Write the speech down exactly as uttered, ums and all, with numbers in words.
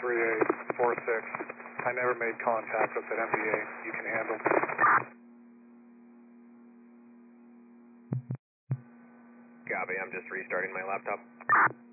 three eight four six. I never made contact with that M B A. You can handle. Copy, I'm just restarting my laptop.